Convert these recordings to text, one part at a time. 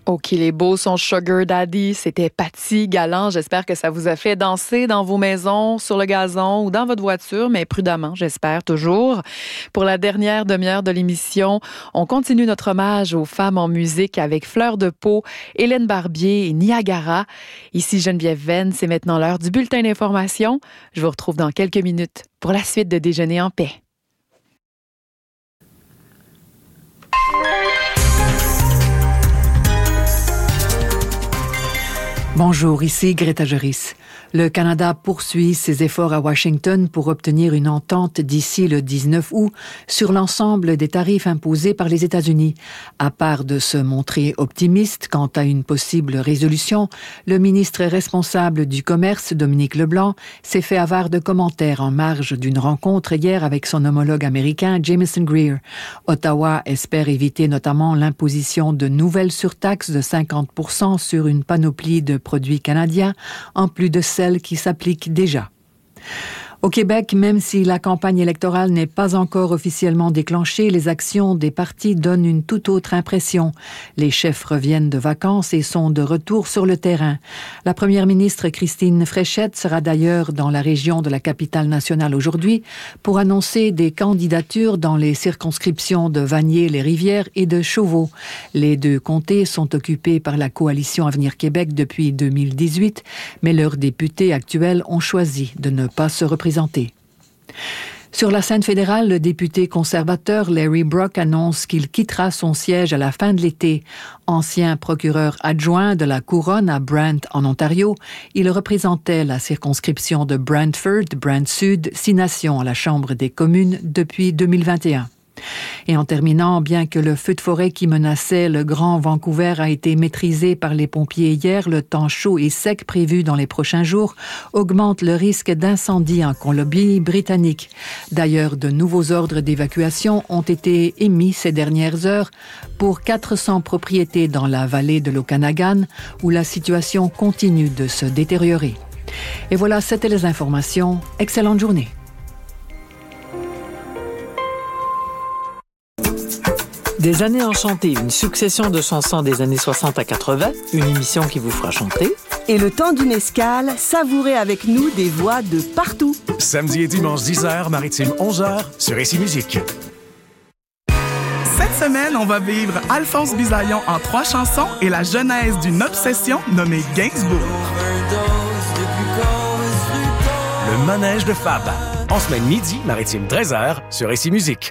Oh, qu'il est beau son Sugar Daddy. C'était Patty Galland. J'espère que ça vous a fait danser dans vos maisons, sur le gazon ou dans votre voiture, mais prudemment, j'espère toujours. Pour la dernière demi-heure de l'émission, on continue notre hommage aux femmes en musique avec Fleur de Peau, Hélène Barbier et Niagara. Ici Geneviève Venn, c'est maintenant l'heure du bulletin d'information. Je vous retrouve dans quelques minutes pour la suite de Déjeuner en paix. Bonjour, ici Greta Joris. Le Canada poursuit ses efforts à Washington pour obtenir une entente d'ici le 19 août sur l'ensemble des tarifs imposés par les États-Unis. À part de se montrer optimiste quant à une possible résolution, le ministre responsable du Commerce, Dominique Leblanc, s'est fait avare de commentaires en marge d'une rencontre hier avec son homologue américain, Jamieson Greer. Ottawa espère éviter notamment l'imposition de nouvelles surtaxes de 50% sur une panoplie de produits canadiens, en plus de celles qui s'appliquent déjà. Au Québec, même si la campagne électorale n'est pas encore officiellement déclenchée, les actions des partis donnent une toute autre impression. Les chefs reviennent de vacances et sont de retour sur le terrain. La première ministre Christine Fréchette sera d'ailleurs dans la région de la capitale nationale aujourd'hui pour annoncer des candidatures dans les circonscriptions de Vanier-les-Rivières et de Chauveau. Les deux comtés sont occupés par la coalition Avenir Québec depuis 2018, mais leurs députés actuels ont choisi de ne pas se représenter. Sur la scène fédérale, le député conservateur Larry Brock annonce qu'il quittera son siège à la fin de l'été. Ancien procureur adjoint de la Couronne à Brant, en Ontario, il représentait la circonscription de Brantford, Brant-Sud, 6 nations à la Chambre des communes depuis 2021. Et en terminant, bien que le feu de forêt qui menaçait le Grand Vancouver a été maîtrisé par les pompiers hier, le temps chaud et sec prévu dans les prochains jours augmente le risque d'incendie en Colombie-Britannique. D'ailleurs, de nouveaux ordres d'évacuation ont été émis ces dernières heures pour 400 propriétés dans la vallée de l'Okanagan, où la situation continue de se détériorer. Et voilà, c'était les informations. Excellente journée. Des années enchantées, une succession de chansons des années 60 à 80, une émission qui vous fera chanter. Et le temps d'une escale, savourez avec nous des voix de partout. Samedi et dimanche 10h, maritime 11h, sur Ici Musique. Cette semaine, on va vivre Alphonse Bisaillon en 3 chansons et la genèse d'une obsession nommée Gainsbourg. Le manège de Fab, en semaine midi, maritime 13h, sur Ici Musique.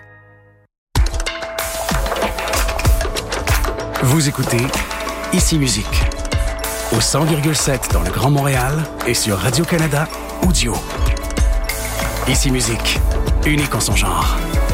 Vous écoutez Ici Musique, au 100,7 dans le Grand Montréal et sur Radio-Canada Audio. Ici Musique, unique en son genre.